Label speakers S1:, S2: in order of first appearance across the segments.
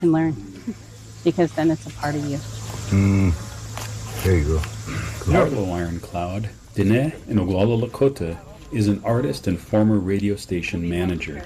S1: can learn because then it's a part of you.
S2: There you go.
S3: Arlo Ironcloud, Dene in Oglala Lakota, is an artist and former radio station manager.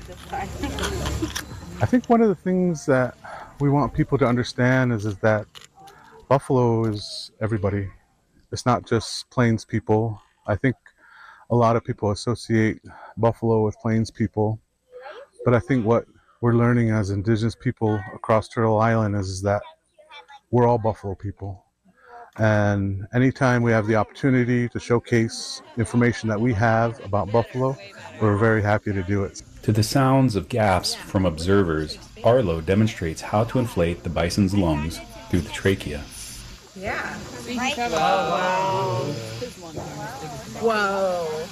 S4: I think one of the things that we want people to understand is that Buffalo is everybody. It's not just Plains people. I think a lot of people associate Buffalo with Plains people. But I think what we're learning as Indigenous people across Turtle Island is that we're all Buffalo people. And anytime we have the opportunity to showcase information that we have about Buffalo, we're very happy to do it.
S3: To the sounds of gasps from observers, Arlo demonstrates how to inflate the bison's lungs through the trachea.
S5: Yeah.
S6: Whoa. Whoa.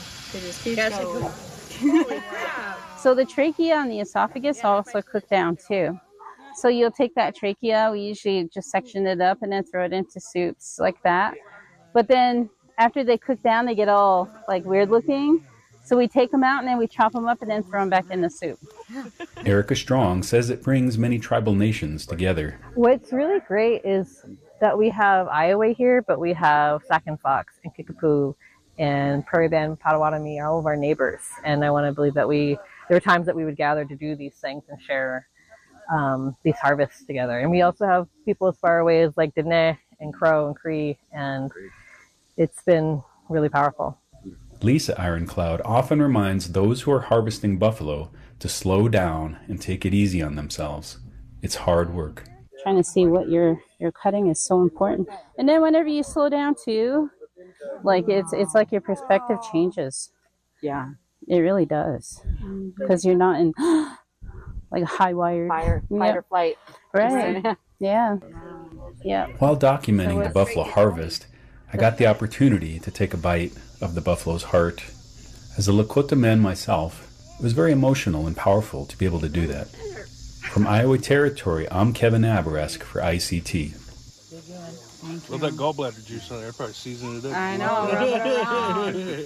S1: So the trachea and the esophagus also cook down too. So you'll take that trachea, we usually just section it up and then throw it into soups like that. But then after they cook down, they get all like weird looking. So we take them out and then we chop them up and then throw them back in the soup.
S3: Erica Strong says it brings many tribal nations together.
S6: What's really great is that we have Iowa here, but we have Sac and Fox and Kickapoo and Prairie Band, Potawatomi, all of our neighbors. And I want to believe that there were times that we would gather to do these things and share these harvests together. And we also have people as far away as like Dene and Crow and Cree, and it's been really powerful.
S3: Lisa Ironcloud often reminds those who are harvesting buffalo to slow down and take it easy on themselves. It's hard work.
S1: Trying to see what you're cutting is so important. And then whenever you slow down too, like it's like your perspective changes.
S5: Yeah.
S1: It really does. Because you're not in like high wired
S6: Fight or flight.
S1: Right. Yeah. Yeah.
S3: While documenting the buffalo harvest, I got the opportunity to take a bite of the buffalo's heart. As a Lakota man myself, it was very emotional and powerful to be able to do that. From Iowa Territory, I'm Kevin Aberesk for ICT.
S7: Love that gallbladder juice on there. Probably seasoning it up.
S5: I know.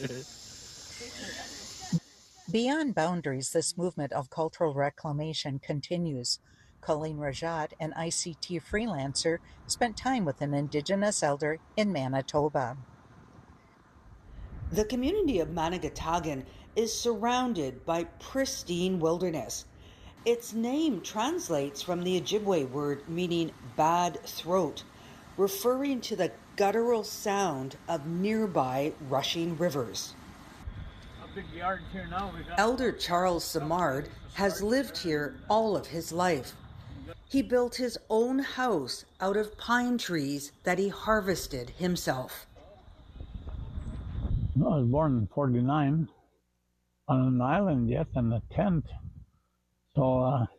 S8: Beyond boundaries, this movement of cultural reclamation continues. Colleen Rajat, an ICT freelancer, spent time with an Indigenous elder in Manitoba.
S9: The community of Manigatagan is surrounded by pristine wilderness. Its name translates from the Ojibwe word meaning bad throat, referring to the guttural sound of nearby rushing rivers. Elder Charles Simard has lived here all of his life. He built his own house out of pine trees that he harvested himself.
S10: I was born in 49 on an island yet in a tent. So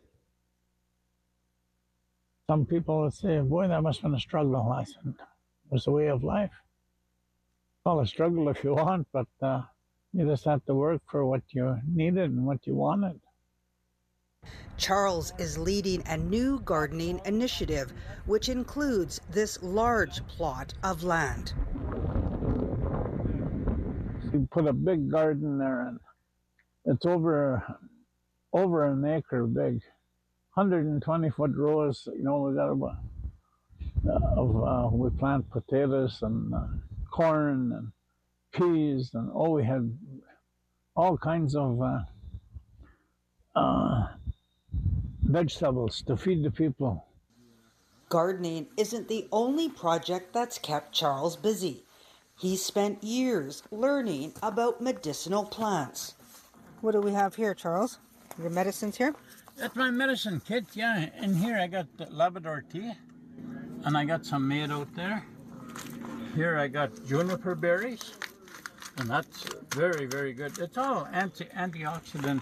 S10: some people would say, boy, that must have been a struggle. I said, it was a way of life. Call it a struggle if you want, but you just have to work for what you needed and what you wanted.
S9: Charles is leading a new gardening initiative, which includes this large plot of land.
S10: We put a big garden there, and it's over an acre big, 120-foot rows. You know, we got we plant potatoes and corn and peas, and we had all kinds of vegetables to feed the people.
S9: Gardening isn't the only project that's kept Charles busy. He's spent years learning about medicinal plants. What do we have here, Charles? Your medicines here?
S10: That's my medicine kit, yeah. In here I got the Labrador tea, and I got some made out there. Here I got juniper berries, and that's very, very good. It's all antioxidant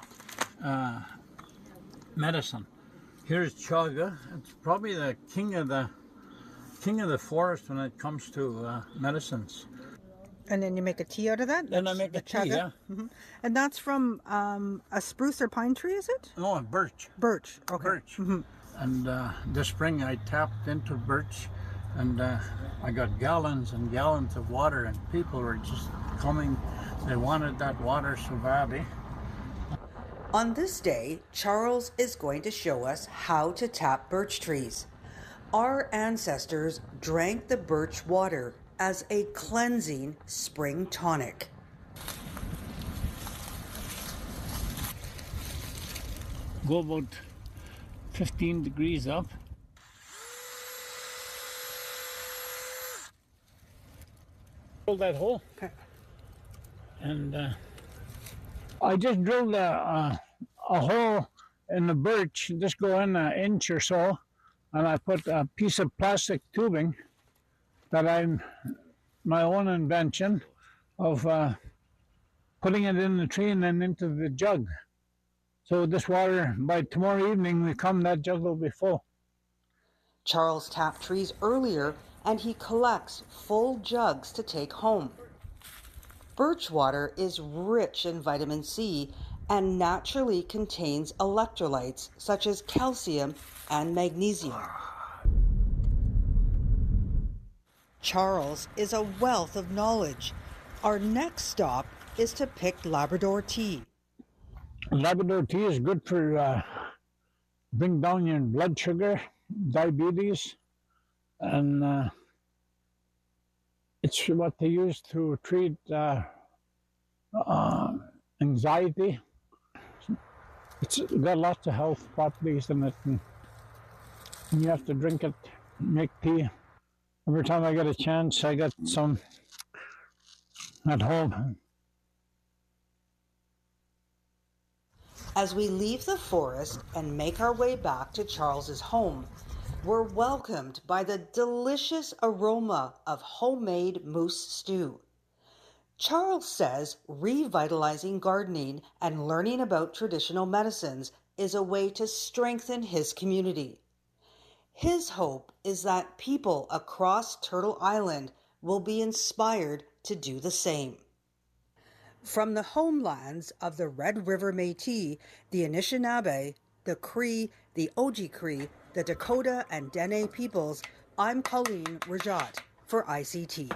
S10: medicine. Here's chaga. It's probably the king of the forest when it comes to medicines.
S9: And then you make a tea out of that?
S10: Then I make a tea, yeah.
S9: Mm-hmm. And that's from a spruce or pine tree, is it?
S10: No, birch.
S9: Birch, okay.
S10: Birch.
S9: Mm-hmm.
S10: And this spring I tapped into birch, and I got gallons and gallons of water, and people were just coming. They wanted that water so badly.
S9: On this day, Charles is going to show us how to tap birch trees. Our ancestors drank the birch water as a cleansing spring tonic.
S10: Go about 15 degrees up. Drill that hole. Okay. And I just drilled a hole in the birch, just go in an inch or so, and I put a piece of plastic tubing that I'm my own invention of putting it in the tree and then into the jug. So this water, by tomorrow evening, that jug will be full.
S9: Charles tapped trees earlier and he collects full jugs to take home. Birch water is rich in vitamin C and naturally contains electrolytes such as calcium and magnesium. Charles is a wealth of knowledge. Our next stop is to pick Labrador tea.
S10: Labrador tea is good for bring down your blood sugar, diabetes, and it's what they use to treat anxiety. It's got lots of health properties in it, and you have to drink it, make tea. Every time I get a chance, I get some at home.
S9: As we leave the forest and make our way back to Charles's home, we're welcomed by the delicious aroma of homemade moose stew. Charles says revitalizing gardening and learning about traditional medicines is a way to strengthen his community. His hope is that people across Turtle Island will be inspired to do the same. From the homelands of the Red River Métis, the Anishinaabe, the Cree, the Oji-Cree, the Dakota and Dene peoples, I'm Colleen Rajat for ICT.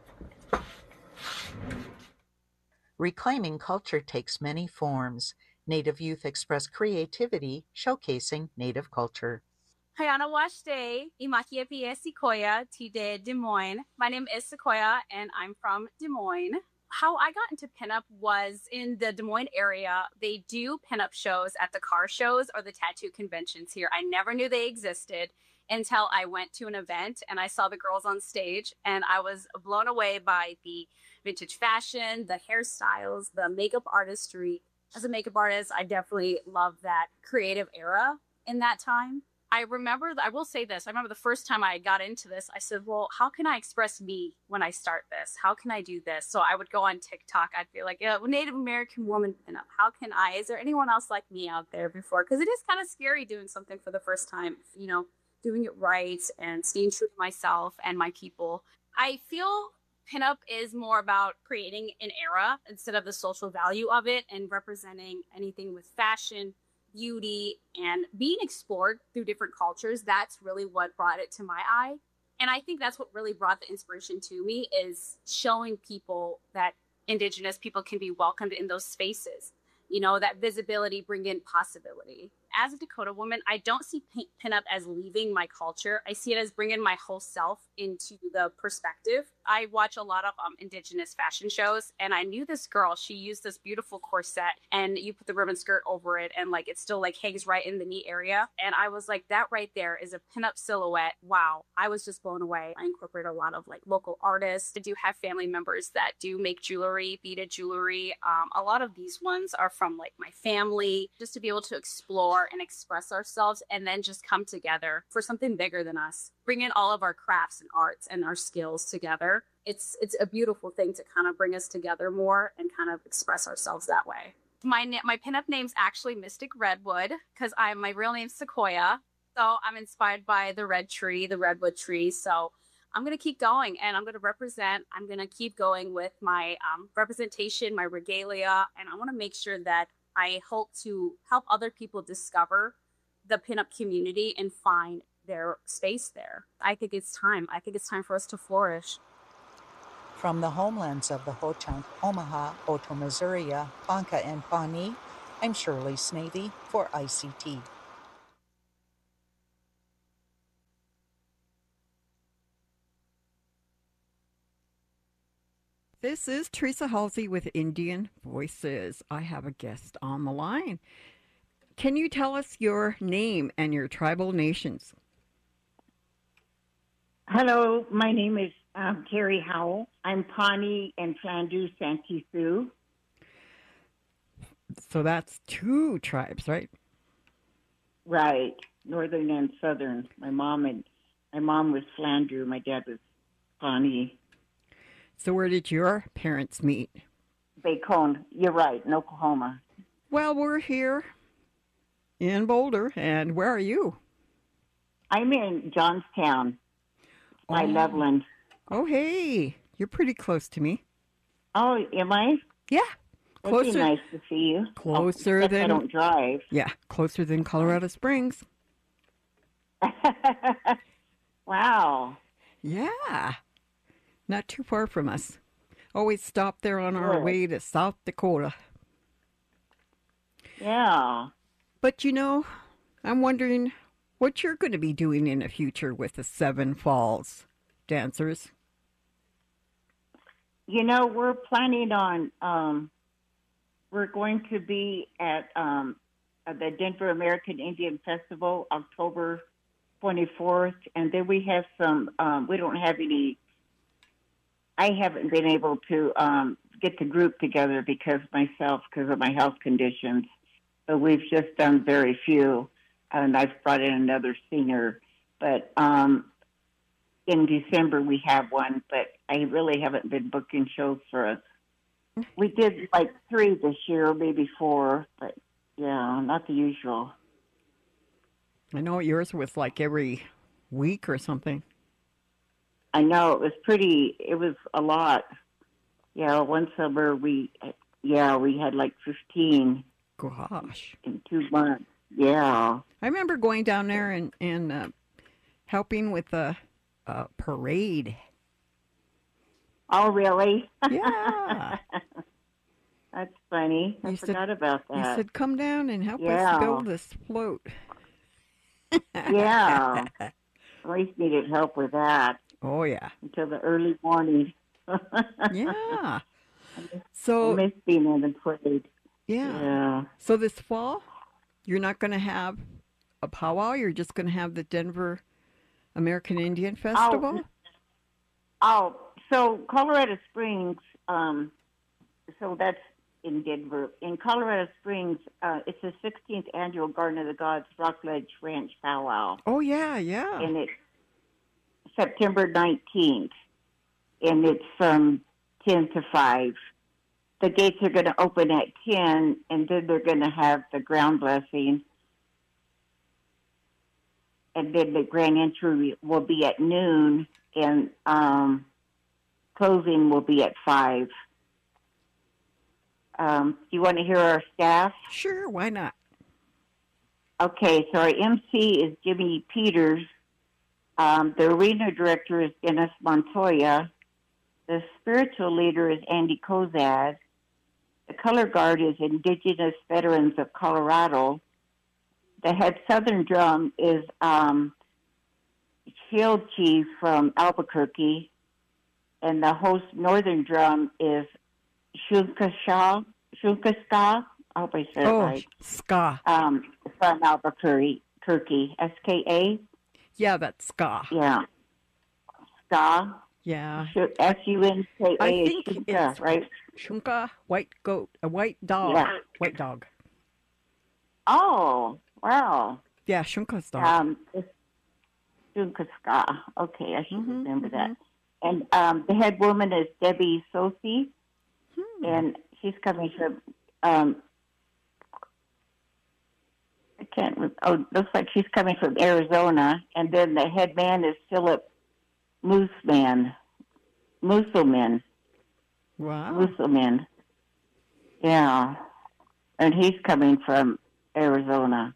S8: Reclaiming culture takes many forms. Native youth express creativity, showcasing Native culture.
S11: Hayana Washte, Imakia Pie Sequoia, Tide Des Moines. My name is Sequoia and I'm from Des Moines. How I got into pinup was in the Des Moines area. They do pinup shows at the car shows or the tattoo conventions here. I never knew they existed until I went to an event and I saw the girls on stage, and I was blown away by the vintage fashion, the hairstyles, the makeup artistry. As a makeup artist, I definitely love that creative era in that time. I will say this, I remember the first time I got into this, I said, well, how can I express me when I start this? How can I do this? So I would go on TikTok. I'd be like, yeah, Native American woman pinup. Is there anyone else like me out there before? Because it is kind of scary doing something for the first time, doing it right and staying true to myself and my people. I feel pinup is more about creating an era instead of the social value of it and representing anything with fashion, beauty, and being explored through different cultures. That's really what brought it to my eye. And I think that's what really brought the inspiration to me, is showing people that Indigenous people can be welcomed in those spaces. That visibility, bring in possibility. As a Dakota woman, I don't see pinup as leaving my culture. I see it as bringing my whole self into the perspective. I watch a lot of Indigenous fashion shows, and I knew this girl. She used this beautiful corset, and you put the ribbon skirt over it, and it still hangs right in the knee area. And I was like, that right there is a pinup silhouette. Wow, I was just blown away. I incorporate a lot of local artists. I do have family members that do make jewelry, beaded jewelry. A lot of these ones are from my family, just to be able to explore and express ourselves and then just come together for something bigger than us. Bring in all of our crafts and arts and our skills together. It's a beautiful thing to kind of bring us together more and kind of express ourselves that way. My pinup name's actually Mystic Redwood because my real name's Sequoia. So I'm inspired by the redwood tree. So I'm going to keep going and I'm going to represent. I'm going to keep going with my representation, my regalia, and I want to make sure that I hope to help other people discover the pinup community and find their space there. I think it's time. I think it's time for us to flourish.
S8: From the homelands of the Ho-Chunk, Omaha, Otoe-Missouri, Ponca, and Pawnee, I'm Shirley Snavy for ICT.
S12: This is Teresa Halsey with Indian Voices. I have a guest on the line. Can you tell us your name and your tribal nations?
S13: Hello, my name is Carrie Howell. I'm Pawnee and Flandu Santee Sioux.
S12: So that's 2 tribes, right?
S13: Right, northern and southern. My mom was Flandu. My dad was Pawnee.
S12: So where did your parents meet?
S13: Bacone. You're right, in Oklahoma.
S12: Well, we're here in Boulder, and where are you?
S13: I'm in Johnstown, by Loveland.
S12: Oh, hey, you're pretty close to me.
S13: Oh, am I?
S12: Yeah.
S13: It'd be nice to see you.
S12: Closer than...
S13: I don't drive.
S12: Yeah, closer than Colorado Springs.
S13: Wow.
S12: Yeah. Not too far from us. Always stop there on our
S13: Good.
S12: way to South Dakota.
S13: Yeah.
S12: But you know, I'm wondering what you're going to be doing in the future with the Seven Falls dancers.
S13: You know, we're planning on, we're going to be at the Denver American Indian Festival, October 24th. And then we have some, we don't have any, I haven't been able to get the group together because of my health conditions. So we've just done very few. And I've brought in another singer. But in December we have one, but I really haven't been booking shows for us. We did like 3 this year, maybe 4, but yeah, not the usual.
S12: I know yours was like every week or something.
S13: I know, it was a lot. Yeah, one summer we had like 15.
S12: Gosh.
S13: In 2 months, yeah.
S12: I remember going down there and helping with a parade.
S13: Oh, really?
S12: Yeah.
S13: That's funny. I forgot about that.
S12: You said, come down and help us build this float.
S13: Yeah. At least needed help with that.
S12: Oh, yeah.
S13: Until the early morning.
S12: Yeah.
S13: I miss being in the parade.
S12: Yeah. So this fall, you're not going to have a powwow? You're just going to have the Denver American Indian Festival?
S13: So Colorado Springs, so that's in Denver. In Colorado Springs, it's the 16th annual Garden of the Gods Rockledge Ranch Powwow.
S12: Oh, yeah, yeah.
S13: And it's September 19th, and it's from 10 to 5. The gates are going to open at 10, and then they're going to have the ground blessing. And then the grand entry will be at noon, and closing will be at 5. Do you want to hear our staff?
S12: Sure, why not?
S13: Okay, so our MC is Jimmy Peters. The arena director is Dennis Montoya. The spiritual leader is Andy Kozad. The color guard is Indigenous Veterans of Colorado. The head southern drum is Shield Chief from Albuquerque. And the host northern drum is Shunkaska. I hope I said it right.
S12: Ska.
S13: From Albuquerque, SKA.
S12: Yeah, that's ska.
S13: Yeah. Ska.
S12: Yeah.
S13: SUNKA
S12: I
S13: is
S12: think
S13: Shunka,
S12: it's
S13: right?
S12: Shunka, white goat, a white dog.
S13: Yeah.
S12: White dog.
S13: Oh, wow.
S12: Yeah, Shunka's dog.
S13: It's Shunkaska. Okay, I should remember that. And the head woman is Debbie Sosi, and she's coming from, looks like she's coming from Arizona. And then the head man is Philip Musselman.
S12: Wow.
S13: Musselman. Yeah. And he's coming from Arizona.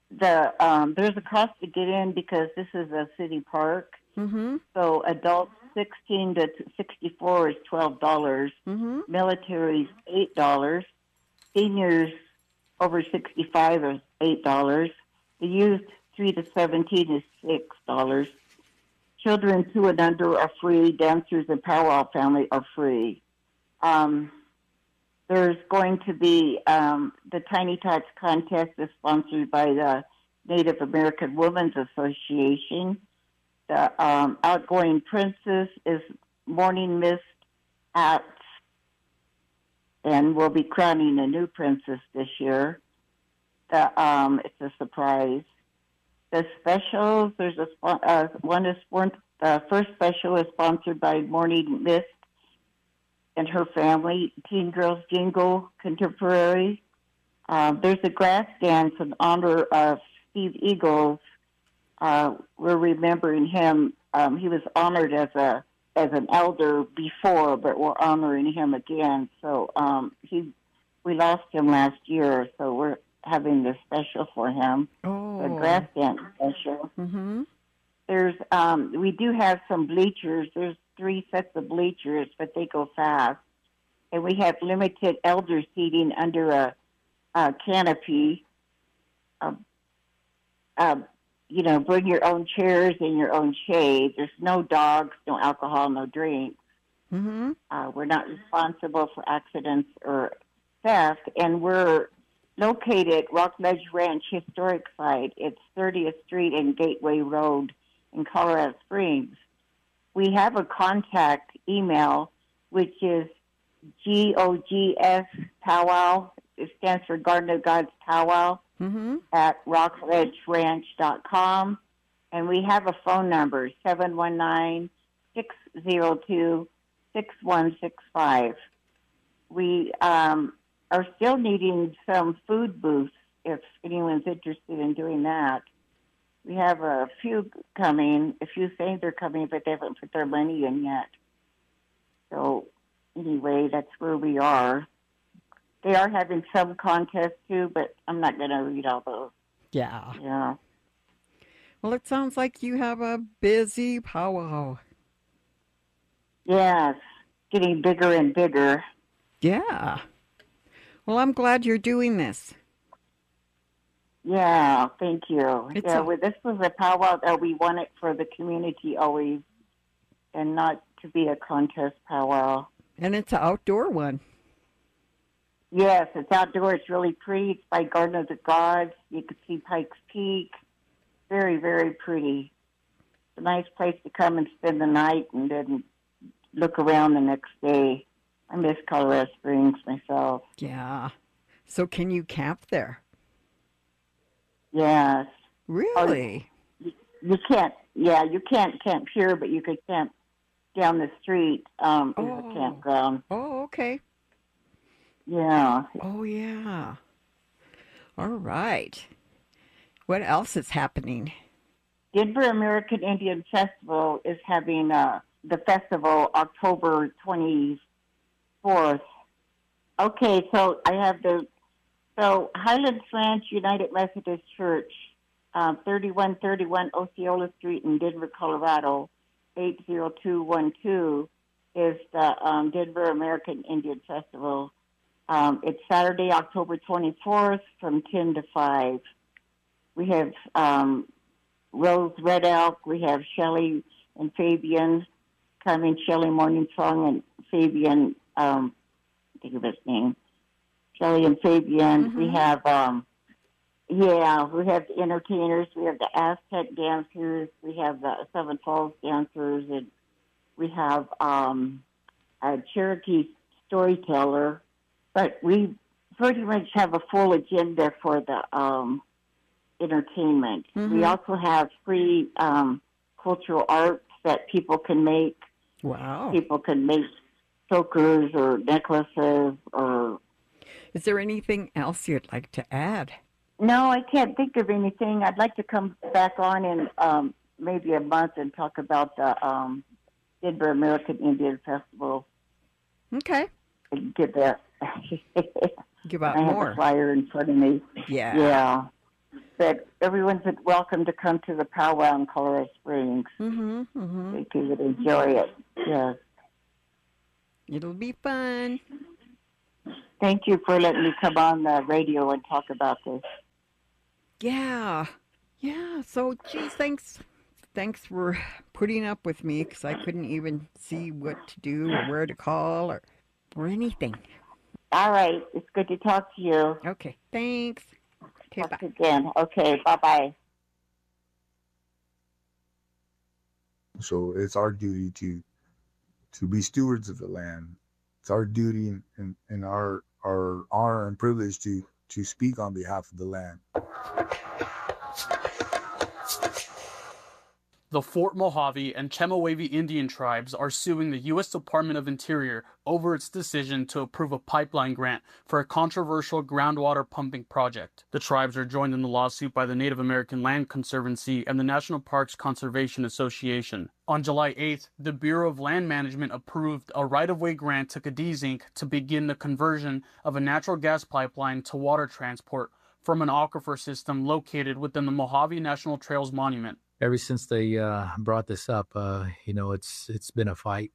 S13: There's a cost to get in because this is a city park.
S12: Mm-hmm.
S13: So adults 16 to 64 is $12. Military is $8. Seniors over 65 is $8. The youth 3 to 17 is $6. Children 2 and under are free. Dancers and powwow family are free. There's going to be the Tiny Tots contest is sponsored by the Native American Women's Association. The outgoing princess is Morning Mist at, and we'll be crowning a new princess this year. It's a surprise. The specials, there's the first special is sponsored by Morning Mist and her family, Teen Girls Jingle Contemporary. There's a grass dance in honor of Steve Eagles. We're remembering him. He was honored as an elder before, but we're honoring him again. So we lost him last year, so we're having this special for him.
S12: Oh,
S13: the grass dance special. There's we do have some bleachers. There's 3 sets of bleachers, but they go fast, and we have limited elder seating under a canopy. Bring your own chairs and your own shade. There's no dogs, no alcohol, no drinks. We're not responsible for accidents or theft, and we're located Rockledge Ranch Historic Site. It's 30th Street and Gateway Road in Colorado Springs. We have a contact email, which is GOGS Powwow. It stands for Garden of God's Powwow. At rockledgeranch.com. And we have a phone number, 719-602-6165. We are still needing some food booths if anyone's interested in doing that. We have a few coming, a few saying they're coming, but they haven't put their money in yet. So anyway, that's where we are. They are having some contests too, but I'm not going to read all those.
S12: Yeah.
S13: Yeah.
S12: Well, it sounds like you have a busy powwow.
S13: Yes, getting bigger and bigger.
S12: Yeah. Well, I'm glad you're doing this.
S13: Yeah, thank you. This was a powwow that we wanted for the community always, and not to be a contest powwow.
S12: And it's an outdoor one.
S13: Yes, it's outdoors. It's really pretty. It's by Garden of the Gods. You can see Pikes Peak. Very, very pretty. It's a nice place to come and spend the night and then look around the next day. I miss Colorado Springs myself.
S12: Yeah. So can you camp there?
S13: Yes.
S12: Really?
S13: You can't. Yeah, you can't camp here, but you could camp down the street is a campground.
S12: Oh, okay.
S13: Yeah.
S12: Oh, yeah. All right. What else is happening?
S13: Denver American Indian Festival is having the festival October 24th. Okay, so I have Highlands Ranch United Methodist Church, 3131 Osceola Street in Denver, Colorado, 80212 is the Denver American Indian Festival. It's Saturday, October 24th from 10 to 5. We have Rose Red Elk. We have Shelley and Fabian coming, Shelley Morning Song and Fabian, think of his name, Shelley and Fabian. We have, we have the entertainers. We have the Aztec dancers. We have the Seven Falls dancers. And we have a Cherokee storyteller. But we pretty much have a full agenda for the entertainment. We also have free cultural arts that people can make.
S12: Wow.
S13: People can make chokers or necklaces or...
S12: Is there anything else you'd like to add?
S13: No, I can't think of anything. I'd like to come back on in maybe a month and talk about the Denver American Indian Festival.
S12: Okay.
S13: And get that.
S12: Give out
S13: I
S12: more.
S13: have the flyer in front of me.
S12: Yeah.
S13: Yeah. that everyone's welcome to come to the powwow in Colorado Springs.
S12: Mm-hmm, mm-hmm.
S13: If you would enjoy it. Yes.
S12: It'll be fun.
S13: Thank you for letting me come on the radio and talk about this.
S12: Yeah. Yeah. So, geez, thanks for putting up with me because I couldn't even see what to do or where to call or anything.
S13: All right. It's good to talk to you.
S12: Okay. Thanks. Okay,
S13: talk
S12: bye.
S13: Again. Okay. Bye-bye.
S2: So it's our duty to be stewards of the land. It's our duty and our honor and privilege to speak on behalf of the land.
S7: The Fort Mojave and Chemehuevi Indian tribes are suing the U.S. Department of Interior over its decision to approve a pipeline grant for a controversial groundwater pumping project. The tribes are joined in the lawsuit by the Native American Land Conservancy and the National Parks Conservation Association. On July 8th, the Bureau of Land Management approved a right-of-way grant to Cadiz Inc. to begin the conversion of a natural gas pipeline to water transport from an aquifer system located within the Mojave National Trails Monument.
S14: Ever since they brought this up, it's been a fight,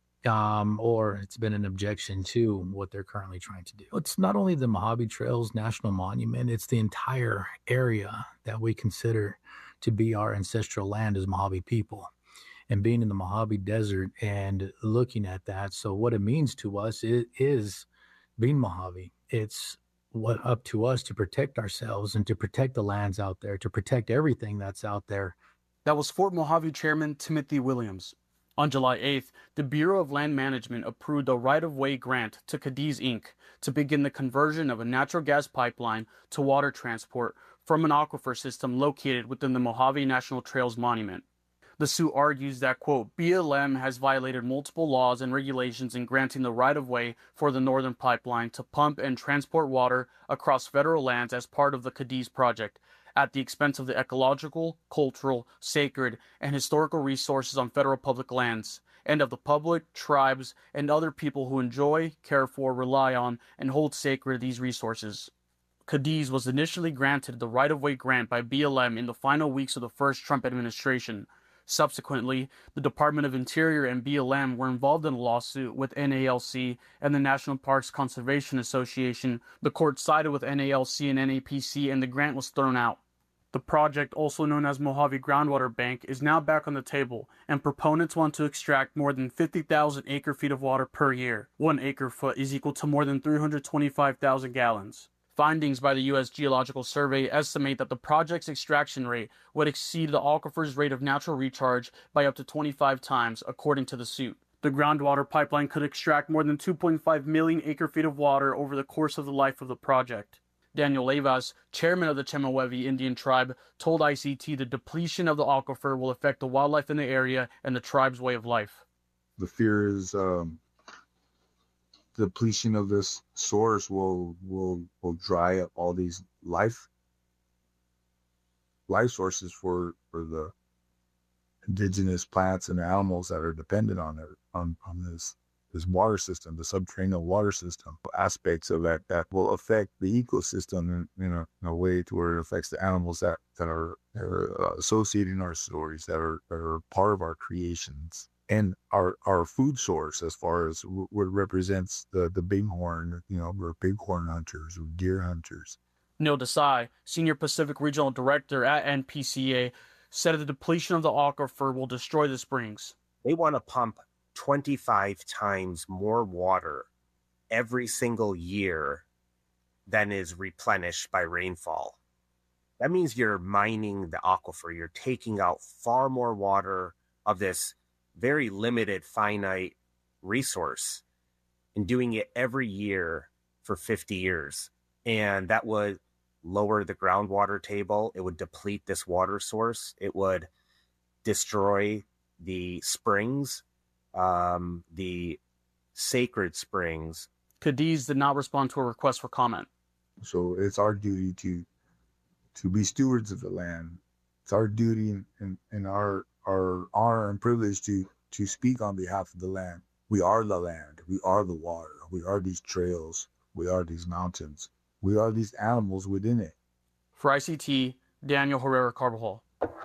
S14: or it's been an objection to what they're currently trying to do. It's not only the Mojave Trails National Monument, it's the entire area that we consider to be our ancestral land as Mojave people. And being in the Mojave Desert and looking at that, so what it means to us is being Mojave. It's up to us to protect ourselves and to protect the lands out there, to protect everything that's out there.
S7: That was Fort Mojave Chairman Timothy Williams. On July 8th, the Bureau of Land Management approved a right-of-way grant to Cadiz Inc. to begin the conversion of a natural gas pipeline to water transport from an aquifer system located within the Mojave National Trails Monument. The suit argues that, quote, BLM has violated multiple laws and regulations in granting the right-of-way for the Northern Pipeline to pump and transport water across federal lands as part of the Cadiz project, at the expense of the ecological, cultural, sacred, and historical resources on federal public lands, and of the public, tribes, and other people who enjoy, care for, rely on, and hold sacred these resources. Cadiz was initially granted the right-of-way grant by BLM in the final weeks of the first Trump administration. Subsequently, the Department of Interior and BLM were involved in a lawsuit with NALC and the National Parks Conservation Association. The court sided with NALC and NAPC, and the grant was thrown out. The project, also known as Mojave Groundwater Bank, is now back on the table, and proponents want to extract more than 50,000 acre-feet of water per year. 1 acre-foot is equal to more than 325,000 gallons. Findings by the U.S. Geological Survey estimate that the project's extraction rate would exceed the aquifer's rate of natural recharge by up to 25 times, according to the suit. The groundwater pipeline could extract more than 2.5 million acre-feet of water over the course of the life of the project. Daniel Levas, chairman of the Chemehuevi Indian tribe, told ICT the depletion of the aquifer will affect the wildlife in the area and the tribe's way of life.
S2: The fear is depletion of this source will dry up all these life sources for the indigenous plants and animals that are dependent on this water system, the subterranean water system. Aspects of that will affect the ecosystem in a way to where it affects the animals that are associated in our stories, that are part of our creations, and our food source as far as what represents the bighorn. We're bighorn hunters, we're deer hunters.
S7: Neil Desai, Senior Pacific Regional Director at NPCA, said the depletion of the aquifer will destroy the springs.
S15: They want to pump 25 times more water every single year than is replenished by rainfall. That means you're mining the aquifer. You're taking out far more water of this very limited, finite resource and doing it every year for 50 years. And that would lower the groundwater table. It would deplete this water source. It would destroy the springs, the sacred springs.
S7: Cadiz did not respond to a request for comment.
S2: So it's our duty to be stewards of the land. It's our duty and our honor and privilege to speak on behalf of the land. We are the land. We are the water. We are these trails. We are these mountains. We are these animals within it.
S7: For ICT, Daniel Herrera Carbajal.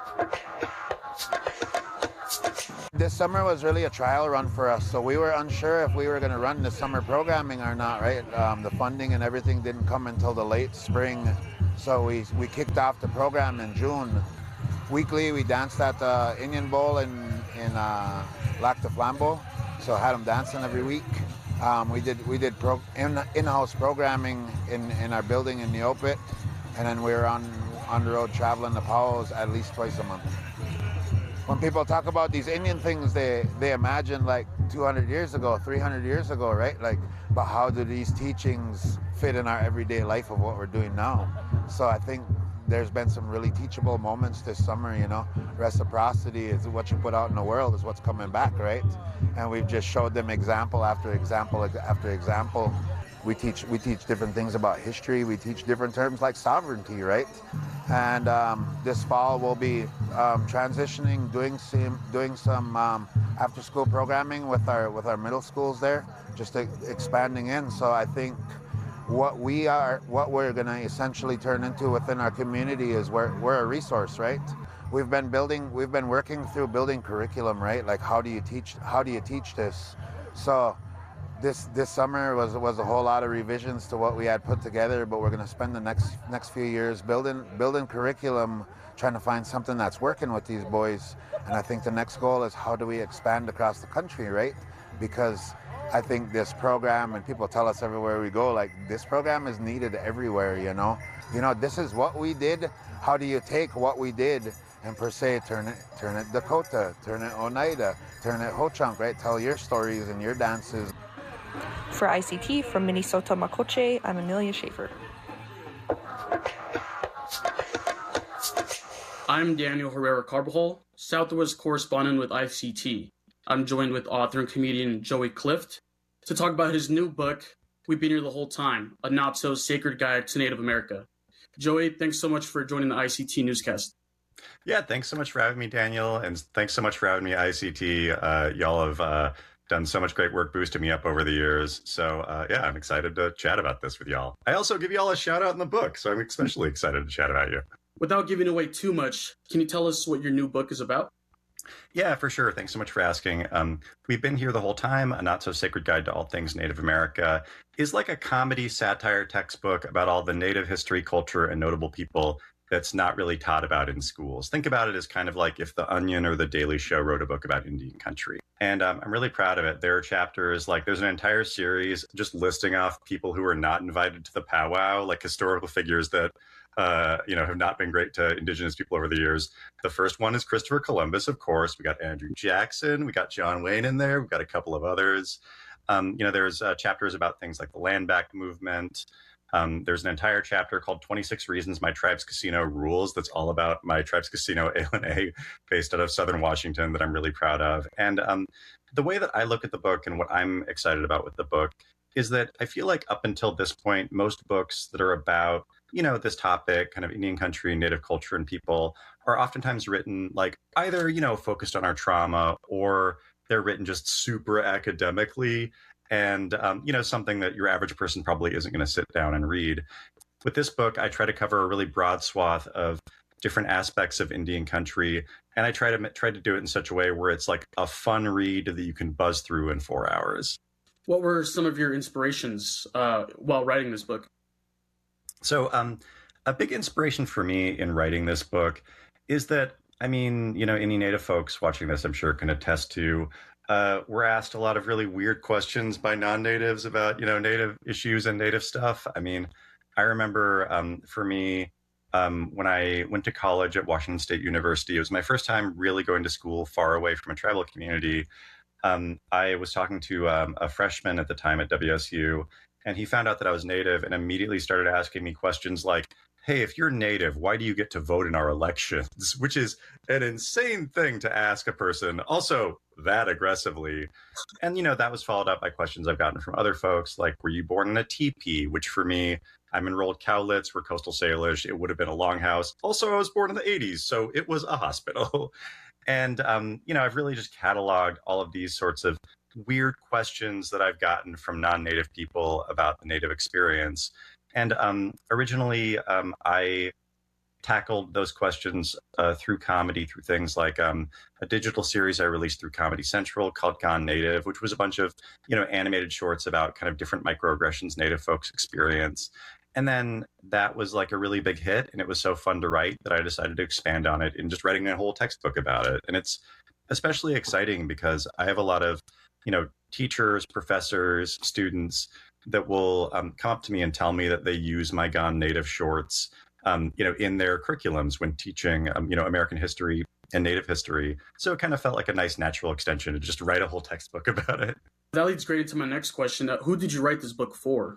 S16: This summer was really a trial run for us, so we were unsure if we were going to run the summer programming or not, right? The funding and everything didn't come until the late spring, so we kicked off the program in June. Weekly, we danced at the Indian Bowl in Lac de Flambeau, so had them dancing every week. We did in-house programming in our building in Neopit, and then we were on the road traveling to Powell's at least twice a month. When people talk about these Indian things, they imagine like 200 years ago, 300 years ago, right? Like, but how do these teachings fit in our everyday life of what we're doing now? So I think there's been some really teachable moments this summer, you know. Reciprocity is what you put out in the world is what's coming back, right? And we've just showed them example after example after example. We teach different things about history. We teach different terms like sovereignty, right? And this fall we'll be transitioning, doing some after-school programming with our middle schools there, just expanding in. So I think what we're going to essentially turn into within our community is we're a resource, right? We've been working through building curriculum, right? Like how do you teach this? So this summer was a whole lot of revisions to what we had put together, but we're going to spend the next few years building curriculum, trying to find something that's working with these boys. And I think the next goal is how do we expand across the country, right? Because I think this program, and people tell us everywhere we go, like this program is needed everywhere, you know. This is what we did. How do you take what we did and per se turn it Dakota, turn it Oneida, turn it Ho-Chunk, right? Tell your stories and your dances.
S17: For ICT from Minnesota Makoche, I'm Amelia Schaefer.
S7: I'm Daniel Herrera Carbajal, Southwest correspondent with ICT. I'm joined with author and comedian Joey Clift to talk about his new book, We've Been Here the Whole Time, A Not-So-Sacred Guide to Native America. Joey, thanks so much for joining the ICT newscast.
S18: Yeah, thanks so much for having me, Daniel, and thanks so much for having me, ICT. Y'all have done so much great work boosting me up over the years. So yeah, I'm excited to chat about this with y'all. I also give y'all a shout out in the book, so I'm especially excited to chat about you.
S7: Without giving away too much, can you tell us what your new book is about?
S18: Yeah, for sure. Thanks so much for asking. We've Been Here the Whole Time, A Not-So-Sacred Guide to All Things Native America is like a comedy satire textbook about all the Native history, culture, and notable people that's not really taught about in schools. Think about it as kind of like if The Onion or The Daily Show wrote a book about Indian country. And I'm really proud of it. There are chapters, like there's an entire series just listing off people who were not invited to the powwow, like historical figures that have not been great to Indigenous people over the years. The first one is Christopher Columbus, of course. We got Andrew Jackson. We got John Wayne in there. We've got a couple of others. There's chapters about things like the Land Back movement. There's an entire chapter called 26 Reasons My Tribe's Casino Rules that's all about my tribe's casino, A&A, based out of Southern Washington, that I'm really proud of. And the way that I look at the book and what I'm excited about with the book is that I feel like up until this point, most books that are about this topic, kind of Indian country, Native culture, and people, are oftentimes written like either, focused on our trauma, or they're written just super academically and, something that your average person probably isn't going to sit down and read. With this book, I try to cover a really broad swath of different aspects of Indian country, and I try to do it in such a way where it's like a fun read that you can buzz through in 4 hours.
S7: What were some of your inspirations while writing this book?
S18: So a big inspiration for me in writing this book is that, any Native folks watching this, I'm sure, can attest to, we're asked a lot of really weird questions by non-natives about, Native issues and Native stuff. I remember for me, when I went to college at Washington State University, it was my first time really going to school far away from a tribal community. I was talking to a freshman at the time at WSU, and he found out that I was Native and immediately started asking me questions like, hey, if you're Native, why do you get to vote in our elections? Which is an insane thing to ask a person, also that aggressively. And, that was followed up by questions I've gotten from other folks, like, were you born in a teepee? Which for me, I'm enrolled Cowlitz, we're Coastal Salish. It would have been a longhouse. Also, I was born in the 80s, so it was a hospital. And, I've really just cataloged all of these sorts of weird questions that I've gotten from non-Native people about the Native experience. And originally, I tackled those questions through comedy, through things like a digital series I released through Comedy Central called Gone Native, which was a bunch of, animated shorts about kind of different microaggressions Native folks experience. And then that was like a really big hit, and it was so fun to write that I decided to expand on it and just writing a whole textbook about it. And it's especially exciting because I have a lot of, teachers, professors, students that will come up to me and tell me that they use my Gone Native shorts, in their curriculums when teaching, American history and Native history. So it kind of felt like a nice natural extension to just write a whole textbook about it.
S7: That leads great into my next question. Who did you write this book for?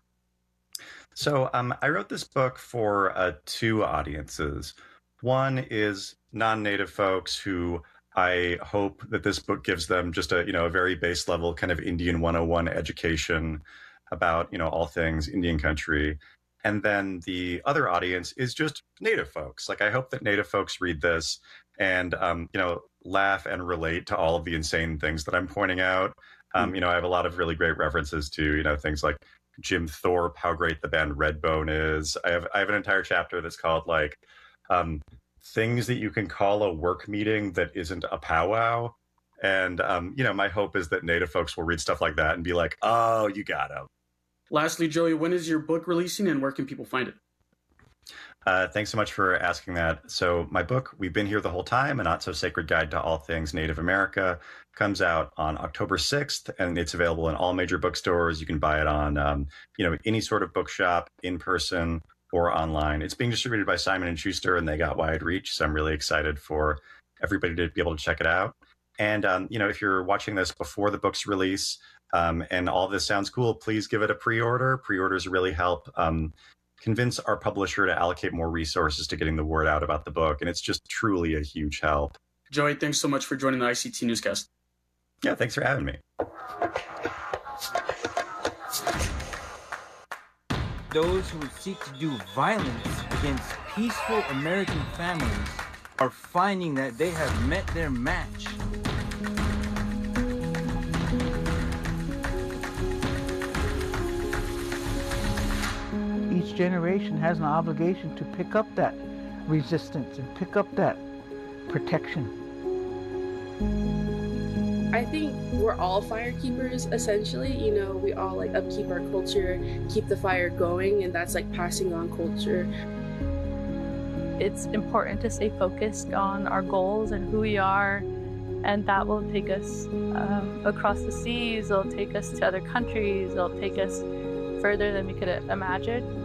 S18: So I wrote this book for two audiences. One is non-Native folks who I hope that this book gives them just a very base level kind of Indian 101 education about, all things Indian country. And then the other audience is just Native folks. Like, I hope that Native folks read this and, laugh and relate to all of the insane things that I'm pointing out. I have a lot of really great references to, things like Jim Thorpe, how great the band Redbone is. I have an entire chapter that's called like, things that you can call a work meeting that isn't a powwow. And, my hope is that Native folks will read stuff like that and be like, oh, you got him.
S7: Lastly, Joey, when is your book releasing and where can people find it?
S18: Thanks so much for asking that. So my book, We've Been Here the Whole Time, A Not So Sacred Guide to All Things Native America, comes out on October 6th, and it's available in all major bookstores. You can buy it on, any sort of bookshop, in person, or online. It's being distributed by Simon & Schuster, and they got wide reach, so I'm really excited for everybody to be able to check it out. And, if you're watching this before the book's release and all this sounds cool, please give it a pre-order. Pre-orders really help convince our publisher to allocate more resources to getting the word out about the book, and it's just truly a huge help.
S7: Joey, thanks so much for joining the ICT Newscast.
S18: Yeah, thanks for having me.
S19: Those who would seek to do violence against peaceful American families are finding that they have met their match.
S20: Each generation has an obligation to pick up that resistance and pick up that protection.
S21: I think we're all fire keepers, essentially. We all upkeep our culture, keep the fire going, and that's passing on culture.
S22: It's important to stay focused on our goals and who we are, and that will take us across the seas, it'll take us to other countries, it'll take us further than we could imagine.